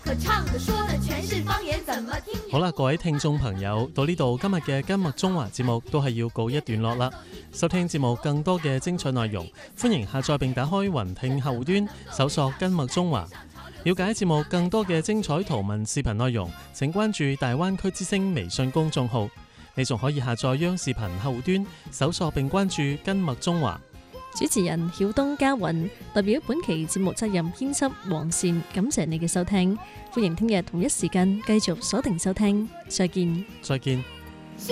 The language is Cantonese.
可唱的說的全是方言，怎麼聽？ 好啦，各位聽眾朋友，到呢度今日嘅今麥中華節目都係要告一段落啦。收聽節目更多嘅精彩內容，歡迎下載並打開雲聽客戶端，搜索今麥中華。了解節目更多嘅精彩圖文視頻內容，請關注大灣區之聲微信公眾號。你仲可以下載央視頻客戶端，搜索並關注今麥中華。 主持人曉東嘉雲代表本期節目責任編輯黃善，感謝你嘅收聽，歡迎聽日同一時間繼續鎖定收聽，再見。 再見。